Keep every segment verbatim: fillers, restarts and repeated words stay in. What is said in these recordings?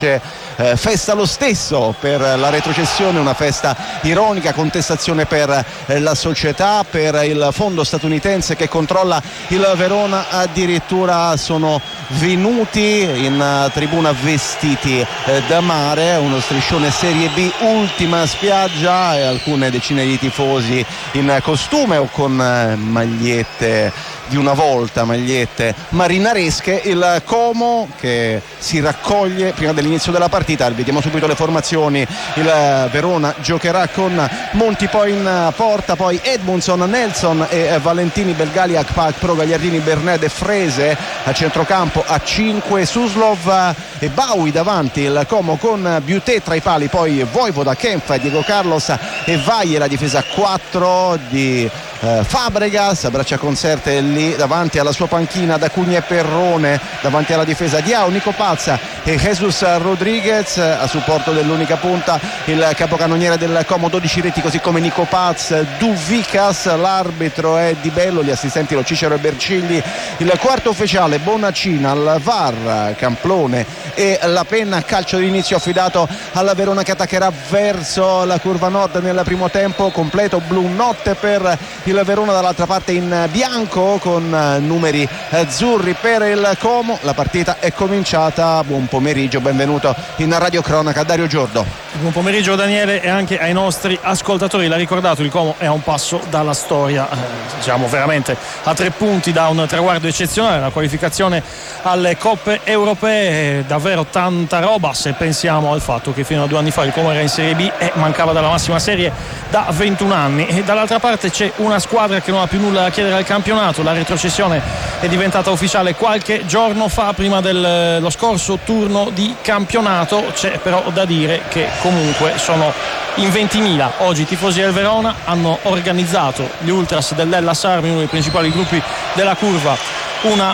Eh, festa lo stesso per la retrocessione, una festa ironica, contestazione per eh, la società, per il fondo statunitense che controlla il Verona. Addirittura sono venuti in uh, tribuna vestiti eh, da mare, uno striscione Serie B, ultima spiaggia, e alcune decine di tifosi in costume o con eh, magliette di una volta, magliette marinaresche. Il Como che si raccoglie prima dell'inizio della partita. Vediamo subito le formazioni. Il Verona giocherà con Monti poi in porta, poi Edmundson, Nelson e Valentini, Belgali, Akpak, Pro, Gagliardini, Berned e Frese a centrocampo a cinque, Suslov e Baui davanti. Il Como con Buté tra i pali, poi Voivoda, Kempf, Diego Carlos e Valle, la difesa a quattro di eh, Fabregas, braccia concerte lì davanti alla sua panchina, da Cugna e Perrone, davanti alla difesa Diao, Nico Pazza e Jesus Rodriguez. A supporto dell'unica punta il capocannoniere del Como, dodici reti, così come Nico Paz, Duvicas. L'arbitro è Di Bello, gli assistenti lo Cicero e Bercigli. Il quarto ufficiale Bonacina, al V A R Camplone e la penna. Calcio d'inizio affidato alla Verona che attaccherà verso la curva nord nel primo tempo. Completo blu notte per il Verona, dall'altra parte in bianco con numeri azzurri per il Como. La partita è cominciata. Buon pomeriggio, benvenuto in Radio Cronaca Dario Giordo. Buon pomeriggio Daniele, e anche ai nostri ascoltatori. L'ha ricordato, il Como è a un passo dalla storia, eh, diciamo veramente a tre punti da un traguardo eccezionale, la qualificazione alle coppe europee. Davvero tanta roba, se pensiamo al fatto che fino a due anni fa il Como era in Serie B e mancava dalla massima serie da ventuno anni. E dall'altra parte c'è una squadra che non ha più nulla da chiedere al campionato. La retrocessione è diventata ufficiale qualche giorno fa, prima dello scorso turno di campionato. C'è però da dire che comunque sono in ventimila oggi i tifosi del Verona. Hanno organizzato gli ultras dell'Hellas Army, uno dei principali gruppi della curva, una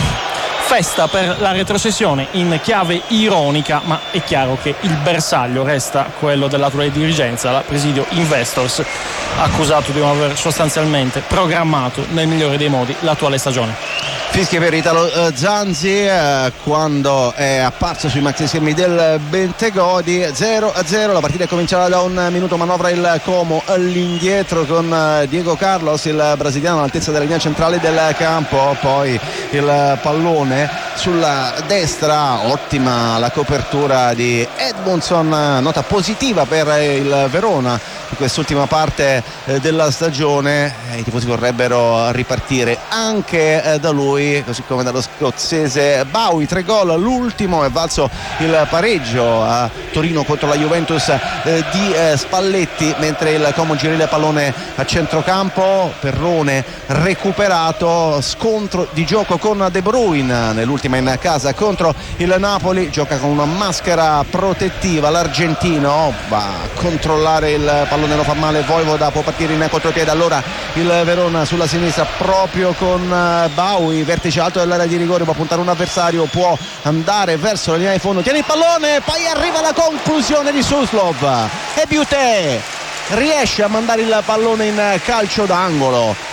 festa per la retrocessione in chiave ironica, ma è chiaro che il bersaglio resta quello dell'attuale dirigenza, la Presidio Investors, accusato di non aver sostanzialmente programmato nel migliore dei modi l'attuale stagione. Fischia per Italo Zanzi eh, quando è apparso sui maxi schermi del Bentegodi. Zero a zero, la partita è cominciata da un minuto. Manovra il Como all'indietro con Diego Carlos, il brasiliano, all'altezza della linea centrale del campo. Poi il pallone sulla destra, ottima la copertura di Edmundson, nota positiva per il Verona in quest'ultima parte eh, della stagione. I tifosi vorrebbero ripartire anche eh, da lui, così come dallo scozzese Baui. Tre gol, l'ultimo è valso il pareggio a Torino contro la Juventus eh, di eh, Spalletti, mentre il Como gira il pallone a centrocampo. Perrone recuperato, scontro di gioco con De Bruyne nell'ultima in casa contro il Napoli. Gioca con una maschera protettiva l'argentino, va a controllare il pallone, lo fa male Voivoda, può partire in contropiede. Allora il Verona sulla sinistra proprio con Baui, vertice alto dell'area di rigore, può puntare un avversario, può andare verso la linea di fondo, tiene il pallone, poi arriva la conclusione di Suslov e Buté riesce a mandare il pallone in calcio d'angolo.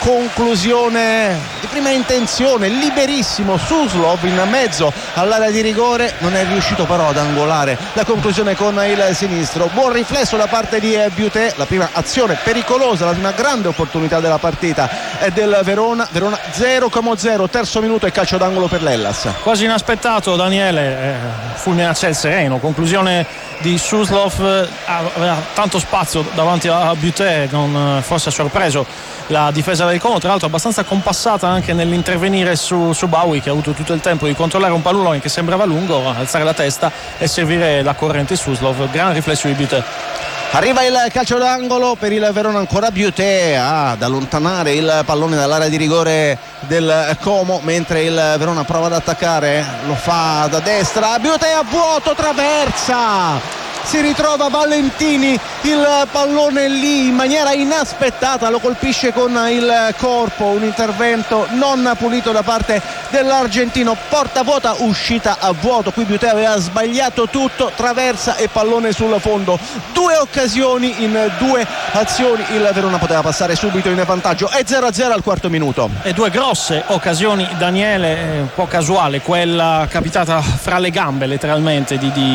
Conclusione di prima intenzione, liberissimo Suslov in mezzo all'area di rigore, non è riuscito però ad angolare la conclusione con il sinistro. Buon riflesso da parte di Buté, la prima azione pericolosa, la prima grande opportunità della partita è del Verona. Verona zero a zero, terzo minuto e calcio d'angolo per l'Hellas. Quasi inaspettato Daniele, eh, fulmine a ciel sereno, conclusione di Suslov, aveva tanto spazio davanti a Buté, non fosse sorpreso la difesa del Como, tra l'altro abbastanza compassata anche nell'intervenire su, su Baui, che ha avuto tutto il tempo di controllare un pallone che sembrava lungo, alzare la testa e servire la corrente Suslov. Gran riflesso di Buté. Arriva il calcio d'angolo per il Verona, ancora Buté ad allontanare il pallone dall'area di rigore del Como, mentre il Verona prova ad attaccare, lo fa da destra, Buté a vuoto, traversa si ritrova Valentini, il pallone lì in maniera inaspettata, lo colpisce con il corpo, un intervento non pulito da parte dell'argentino, porta vuota, uscita a vuoto. Qui Butè aveva sbagliato tutto, traversa e pallone sul fondo. Due occasioni in due azioni, il Verona poteva passare subito in vantaggio. È zero a zero al quarto minuto. E due grosse occasioni, Daniele, un po' casuale quella capitata fra le gambe letteralmente di, di